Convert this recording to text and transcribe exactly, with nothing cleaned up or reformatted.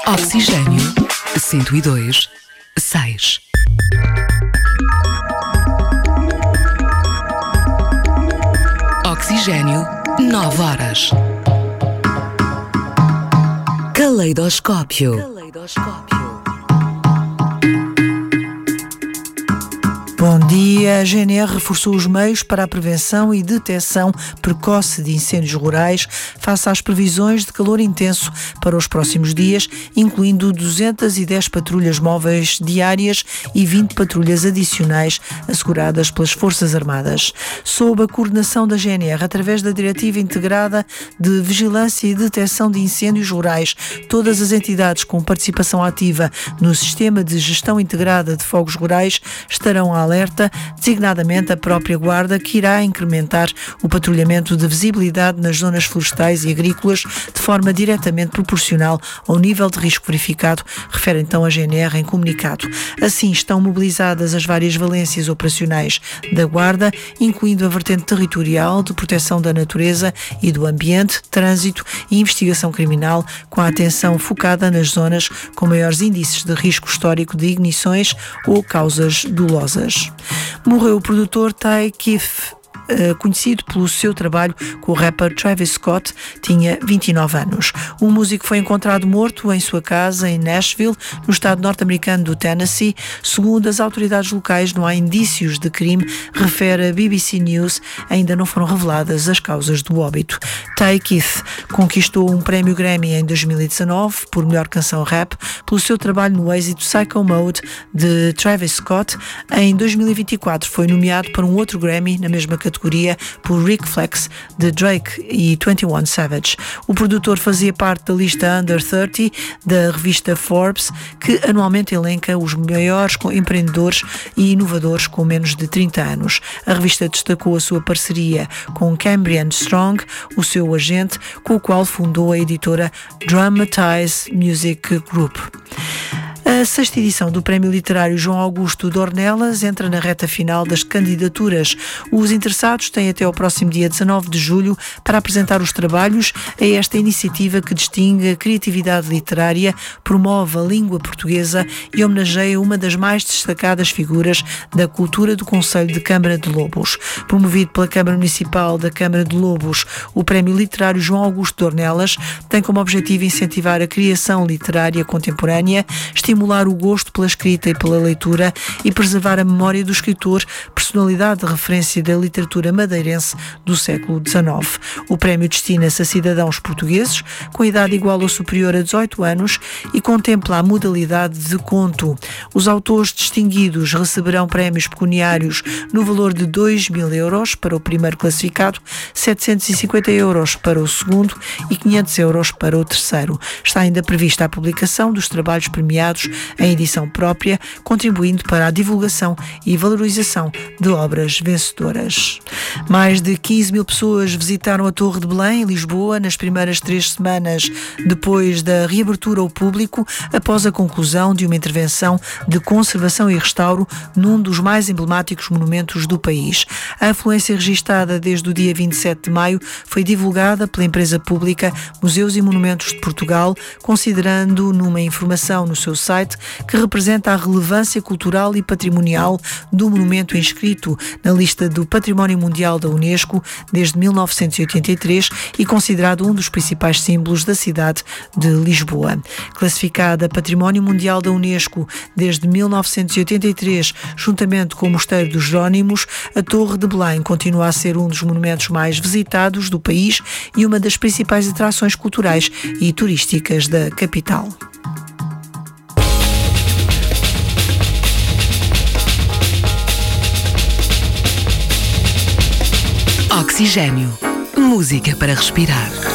Oxigênio cento e dois, seis. Oxigênio, nove horas. Caleidoscópio. Caleidoscópio. Bom dia. A G N R reforçou os meios para a prevenção e detecção precoce de incêndios rurais face às previsões de calor intenso para os próximos dias, incluindo duzentas e dez patrulhas móveis diárias e vinte patrulhas adicionais asseguradas pelas Forças Armadas. Sob a coordenação da G N R, através da Diretiva Integrada de Vigilância e Detecção de Incêndios Rurais, todas as entidades com participação ativa no Sistema de Gestão Integrada de Fogos Rurais estarão à alerta, designadamente a própria Guarda, que irá incrementar o patrulhamento de visibilidade nas zonas florestais e agrícolas de forma diretamente proporcional ao nível de risco verificado, refere então a G N R em comunicado. Assim, estão mobilizadas as várias valências operacionais da Guarda, incluindo a vertente territorial de proteção da natureza e do ambiente, trânsito e investigação criminal, com a atenção focada nas zonas com maiores índices de risco histórico de ignições ou causas dolosas. Morreu o produtor Ty Keith, conhecido pelo seu trabalho com o rapper Travis Scott, tinha vinte e nove anos. O músico foi encontrado morto em sua casa em Nashville, no estado norte-americano do Tennessee. Segundo as autoridades locais, não há indícios de crime, refere a B B C News. Ainda não foram reveladas as causas do óbito. Ty Keith conquistou um prémio Grammy em dois mil e dezanove por melhor canção rap pelo seu trabalho no êxito Psycho Mode de Travis Scott. Em dois mil e vinte e quatro foi nomeado para um outro Grammy na mesma categoria por Rick Flex de Drake e vinte e um Savage. O produtor fazia parte da lista Under trinta da revista Forbes, que anualmente elenca os maiores empreendedores e inovadores com menos de trinta anos. A revista destacou a sua parceria com Cambrian Strong, o seu agente, com o qual fundou a editora Dramatize Music Group. A sexta edição do Prémio Literário João Augusto de Ornelas entra na reta final das candidaturas. Os interessados têm até ao próximo dia dezanove de julho para apresentar os trabalhos a esta iniciativa que distingue a criatividade literária, promove a língua portuguesa e homenageia uma das mais destacadas figuras da cultura do Conselho de Câmara de Lobos. Promovido pela Câmara Municipal da Câmara de Lobos, o Prémio Literário João Augusto de Ornelas tem como objetivo incentivar a criação literária contemporânea, estimular o gosto pela escrita e pela leitura e preservar a memória do escritor, personalidade de referência da literatura madeirense do século dezenove. O prémio destina-se a cidadãos portugueses com idade igual ou superior a dezoito anos e contempla a modalidade de conto. Os autores distinguidos receberão prémios pecuniários no valor de dois mil euros para o primeiro classificado, setecentos e cinquenta euros para o segundo e quinhentos euros para o terceiro. Está ainda prevista a publicação dos trabalhos premiados em edição própria, contribuindo para a divulgação e valorização de obras vencedoras. Mais de quinze mil pessoas visitaram a Torre de Belém, em Lisboa, nas primeiras três semanas depois da reabertura ao público, após a conclusão de uma intervenção de conservação e restauro num dos mais emblemáticos monumentos do país. A afluência registada desde o dia vinte e sete de maio foi divulgada pela empresa pública Museus e Monumentos de Portugal, considerando numa informação no seu site que representa a relevância cultural e patrimonial do monumento inscrito na lista do Património Mundial da Unesco desde mil novecentos e oitenta e três e considerado um dos principais símbolos da cidade de Lisboa. Classificada Património Mundial da Unesco desde mil novecentos e oitenta e três, juntamente com o Mosteiro dos Jerónimos, a Torre de Belém continua a ser um dos monumentos mais visitados do país e uma das principais atrações culturais e turísticas da capital. Oxigênio. Música para respirar.